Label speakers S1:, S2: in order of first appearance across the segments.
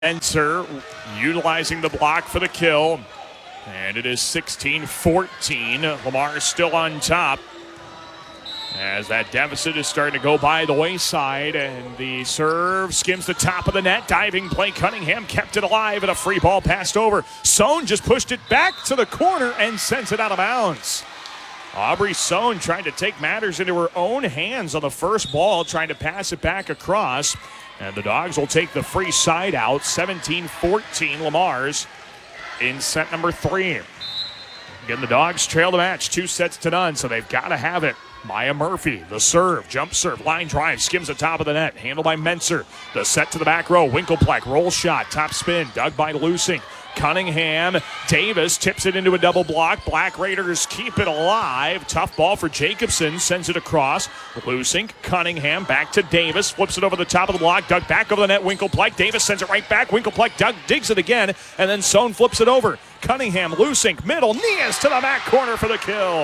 S1: Menser utilizing the block for the kill. And it is 16-14. Lamar still on top as that deficit is starting to go by the wayside. And the serve skims the top of the net. Diving play. Cunningham kept it alive, and a free ball passed over. Sohn just pushed it back to the corner and sends it out of bounds. Aubrey Sohn trying to take matters into her own hands on the first ball, trying to pass it back across. And the Dogs will take the free side out. 17-14 Lamar's in set number 3. Again, the Dogs trail the match 2-0, so they've got to have it. Maya Murphy, the serve, jump serve, line drive, skims the top of the net, handled by Menser. The set to the back row, Winkelpleck, roll shot, top spin, dug by Lusing. Cunningham, Davis tips it into a double block. Black Raiders keep it alive. Tough ball for Jacobson, sends it across. Lusing, Cunningham, back to Davis, flips it over the top of the block, dug back over the net, Winkelpleck. Davis sends it right back, Winkelpleck digs it again, and then Sohn flips it over. Cunningham, Lusing, middle, Nias to the back corner for the kill.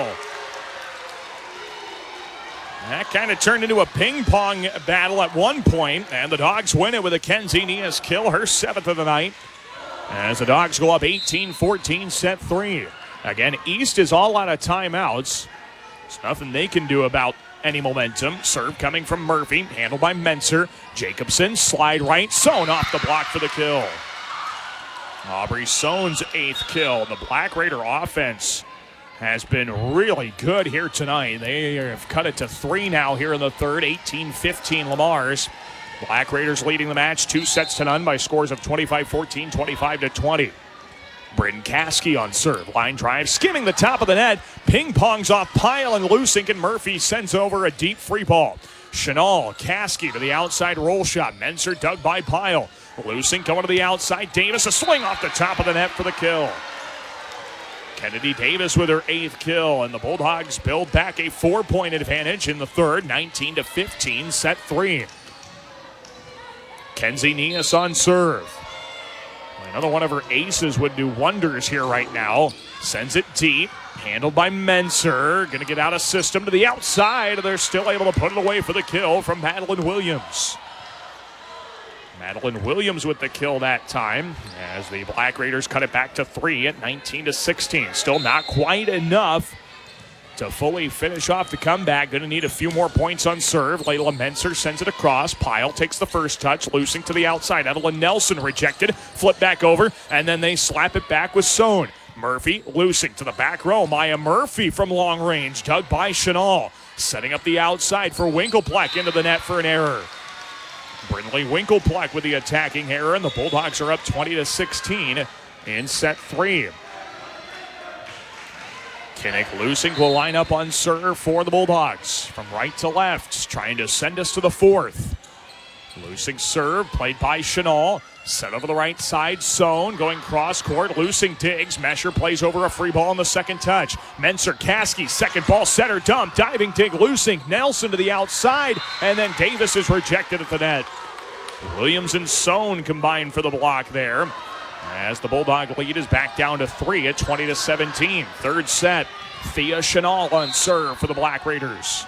S1: That kind of turned into a ping-pong battle at one point, and the Dogs win it with a Kenzie Nias kill, her 7th of the night. As the Dogs go up 18-14, set 3. Again, East is all out of timeouts. There's nothing they can do about any momentum. Serve coming from Murphy, handled by Menser. Jacobson, slide right, Sohn off the block for the kill. Aubrey Sohn's 8th kill. The Black Raider offense has been really good here tonight. They have cut it to 3 now here in the third. 18-15 Lamar's. Black Raiders leading the match 2-0 by scores of 25-14, 25-20. Britton Caskey on serve. Line drive, skimming the top of the net. Ping-pongs off Pyle and Lusing, and Murphy sends over a deep free ball. Chenal, Caskey to the outside roll shot. Menser dug by Pyle. Lusing going to the outside. Davis, a swing off the top of the net for the kill. Kennedy Davis with her 8th kill, and the Bulldogs build back a 4-point advantage in the third, 19-15, set 3. Kenzie Nias on serve. Another one of her aces would do wonders here right now. Sends it deep, handled by Menser. Going to get out of system to the outside. They're still able to put it away for the kill from Madeline Williams. Madeline Williams with the kill that time as the Black Raiders cut it back to 3 at 19-16. Still not quite enough to fully finish off the comeback. Going to need a few more points on serve. Layla Menser sends it across. Pyle takes the first touch. Lusing to the outside. Edelyn Nelson rejected. Flip back over, and then they slap it back with Sohn. Murphy, Lusing to the back row. Maya Murphy from long range. Dug by Chenal. Setting up the outside for Winkelpleck into the net for an error. Brindley Winkelpleck with the attacking error, and the Bulldogs are up 20-16 in set 3. Kinnick Lusing will line up on serve for the Bulldogs. From right to left, trying to send us to the 4th. Lusing serve, played by Chenal. Set over the right side, Sohn going cross court. Lusing digs. Mesher plays over a free ball on the second touch. Menser, Caskey, second ball, center dump. Diving dig, Lusing. Nelson to the outside, and then Davis is rejected at the net. Williams and Sohn combined for the block there, as the Bulldog lead is back down to 3 at 20-17. Third set, Thea Chenal on serve for the Black Raiders.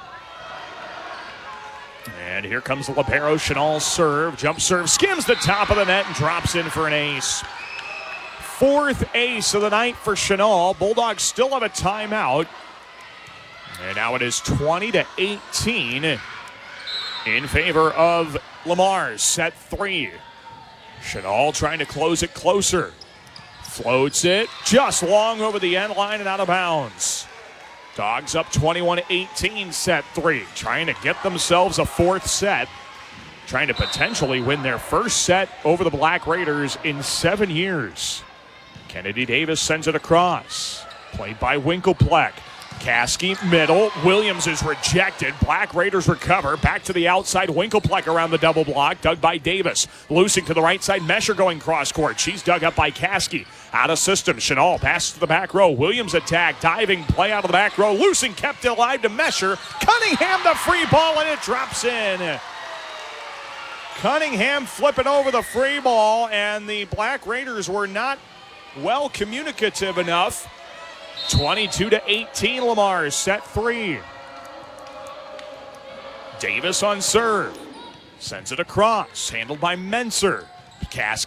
S1: And here comes the libero. Chenal's serve, jump serve, skims the top of the net and drops in for an ace. 4th ace of the night for Chenal. Bulldogs still have a timeout. And now it is 20-18 in favor of Lamar's set 3. Chenal trying to close it closer. Floats it just long over the end line and out of bounds. Dogs up 21-18, set 3. Trying to get themselves a 4th set. Trying to potentially win their first set over the Black Raiders in 7 years. Kennedy Davis sends it across. Played by Winkelpleck. Caskey, middle. Williams is rejected. Black Raiders recover. Back to the outside. Winkelpleck around the double block. Dug by Davis. Lusing to the right side. Mesher going cross court. She's dug up by Caskey. Out of system. Chenal passes to the back row. Williams attack. Diving play out of the back row. Lusing kept it alive to Mesher. Cunningham the free ball, and it drops in. Cunningham flipping over the free ball, and the Black Raiders were not well communicative enough. 22-18 Lamar, set 3. Davis on serve. Sends it across. Handled by Menser. Cass